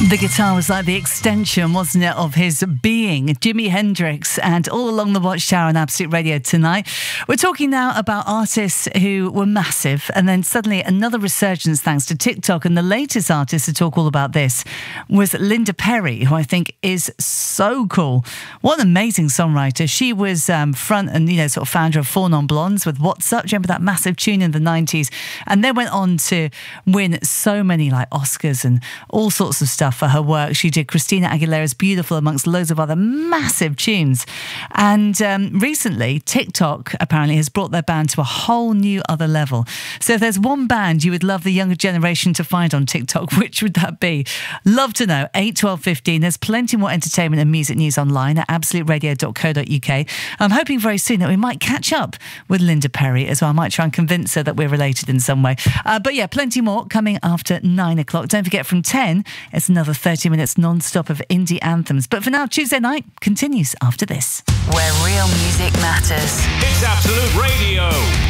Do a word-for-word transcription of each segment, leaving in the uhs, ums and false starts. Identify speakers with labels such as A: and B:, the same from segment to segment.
A: The guitar was like the extension, wasn't it, of his being. Jimi Hendrix, and all along the Watchtower on Absolute Radio tonight. We're talking now about artists who were massive, and then suddenly another resurgence thanks to TikTok. And the latest artist to talk all about this was Linda Perry, who I think is so cool. What an amazing songwriter. She was um, front and, you know, sort of founder of Four Non Blondes with What's Up. Do you remember that massive tune in the nineties? And then went on to win so many like Oscars and all sorts of stuff for her work. She did Christina Aguilera's Beautiful amongst loads of other massive tunes. And um, recently, TikTok apparently has brought their band to a whole new other level. So if there's one band you would love the younger generation to find on TikTok, which would that be? Love to know. eight, twelve, fifteen. There's plenty more entertainment and music news online at absolute radio dot co dot uk. I'm hoping very soon that we might catch up with Linda Perry as well. I might try and convince her that we're related in some way. Uh, but yeah, plenty more coming after nine o'clock. Don't forget, from ten, it's another thirty minutes non-stop of indie anthems. But for now, Tuesday night continues after this.
B: Where real music matters.
C: It's Absolute Radio.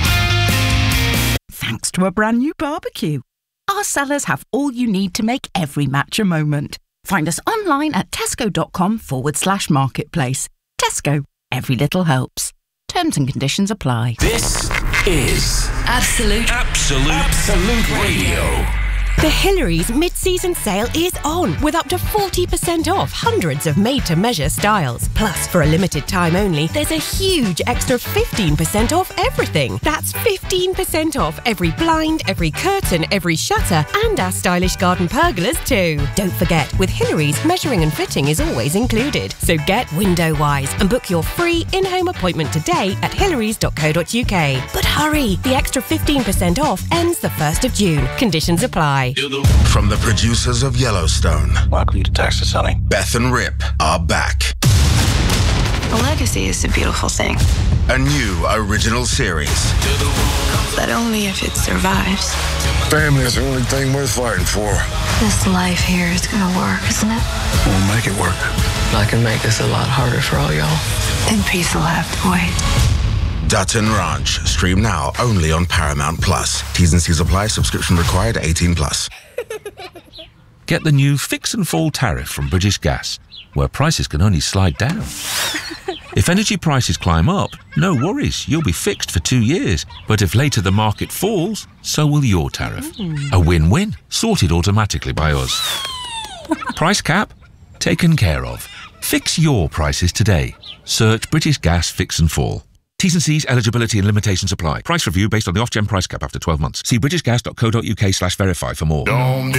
D: Thanks to a brand new barbecue, our sellers have all you need to make every match a moment. Find us online at tesco.com forward slash marketplace. Tesco, every little helps. Terms and conditions apply.
C: This is
B: Absolute.
C: Absolute. Absolute Radio.
E: The Hillary's mid-season sale is on with up to forty percent off hundreds of made-to-measure styles. Plus, for a limited time only, there's a huge extra fifteen percent off everything. That's fifteen percent off every blind, every curtain, every shutter, and our stylish garden pergolas too. Don't forget, with Hillary's, measuring and fitting is always included. So get window-wise and book your free in-home appointment today at hillarys dot co dot uk. But hurry, the extra fifteen percent off ends the first of June. Conditions apply.
F: From the producers of Yellowstone,
G: Welcome to Texas, honey.
F: Beth and Rip are back.
H: A legacy is a beautiful thing,
F: A new original series.
H: but only if it survives.
G: Family is the only thing worth fighting for.
H: This life here is gonna work, isn't it?
G: We'll make it work.
I: I can make this a lot harder for all y'all.
H: And peace will have to wait.
F: Dutton Ranch. Stream now only on Paramount Plus. T's and C's apply. Subscription required. eighteen plus.
J: Get the new Fix and Fall tariff from British Gas, where prices can only slide down. If energy prices climb up, no worries, you'll be fixed for two years. But if later the market falls, so will your tariff. A win-win, sorted automatically by us. Price cap? Taken care of. Fix your prices today. Search British Gas Fix and Fall. T's and C's, eligibility and limitations apply. Price review based on the off-gen price cap after twelve months. See british gas dot co dot uk slash verify for more.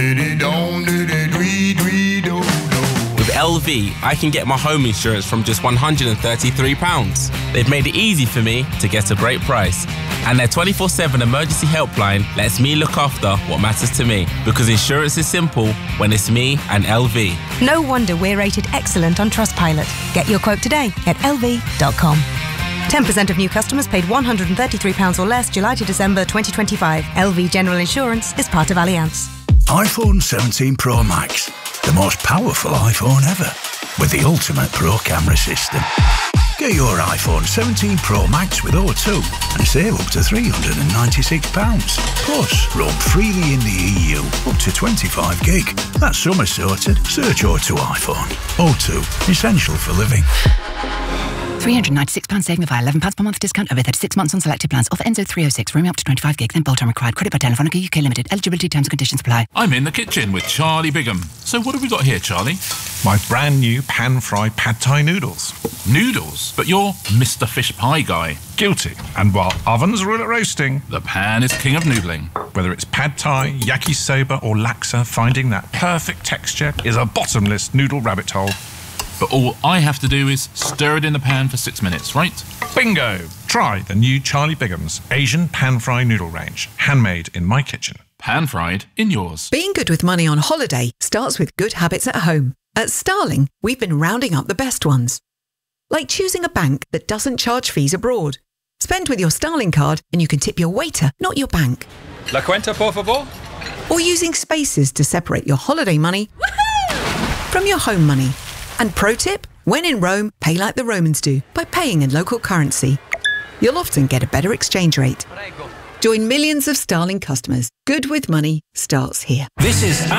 K: With L V, I can get my home insurance from just one hundred thirty-three pounds. They've made it easy for me to get a great price. And their twenty-four seven emergency helpline lets me look after what matters to me. Because insurance is simple when it's me and L V.
E: No wonder we're rated excellent on Trustpilot. Get your quote today at L V dot com. ten percent of new customers paid one hundred thirty-three pounds or less July to December twenty twenty-five. L V General Insurance is part of Allianz.
L: iPhone seventeen Pro Max, the most powerful iPhone ever, with the ultimate Pro camera system. Get your iPhone seventeen Pro Max with O two and save up to three hundred ninety-six pounds. Plus, roam freely in the E U, up to twenty-five gig. That's summer sorted. Search O two iPhone. O two, essential for living.
D: three hundred ninety-six pounds saving via eleven pounds per month discount over thirty-six months on selected plans. Offer ends oh three oh six. Roaming up to twenty-five gig, then bolt on required. Credit by Telefonica U K Limited. Eligibility terms and conditions apply.
C: I'm in the kitchen with Charlie Bigham. So what have we got here, Charlie?
M: My brand new pan-fried pad thai noodles.
C: Noodles? But you're Mister Fish Pie guy.
M: Guilty. And while ovens rule at roasting,
C: The pan is king of noodling.
M: whether it's pad thai, yakisoba or laksa, finding that perfect texture is a bottomless noodle rabbit hole.
C: But all I have to do is stir it in the pan for six minutes, right?
M: Bingo! Try the new Charlie Bigham's Asian pan-fried noodle range. Handmade in my kitchen.
C: Pan-fried in yours.
N: Being good with money on holiday starts with good habits at home. At Starling, we've been rounding up the best ones. Like choosing a bank that doesn't charge fees abroad. Spend with your Starling card and you can tip your waiter, not your bank.
O: La cuenta, por favor.
N: Or using spaces to separate your holiday money from your home money. And pro tip, when in Rome, pay like the Romans do, by paying in local currency. You'll often get a better exchange rate. Join millions of Starling customers. Good with money starts here.
C: This is